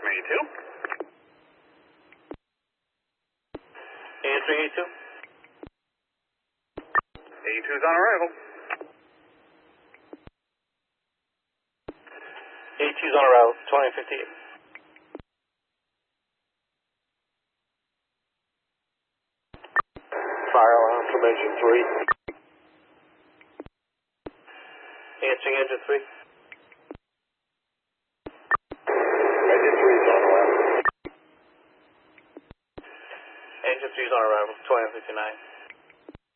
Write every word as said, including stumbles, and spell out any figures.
eighty-two. eighty-three, eighty-two. eighty-two's on arrival. eighty-two's on arrival, twenty fifty-eight. Fire alarm from engine three. Answering engine three. Engine three is on arrival. Engine three is on arrival, twenty fifty-nine.